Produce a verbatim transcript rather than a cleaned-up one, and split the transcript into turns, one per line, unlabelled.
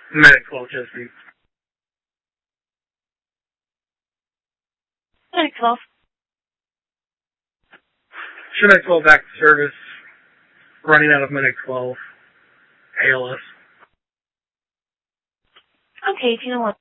Medic twelve, Chesapeake.
Medic twelve.
Medic twelve back to service. Running out of Medic twelve. A L S.
Okay, do you know what?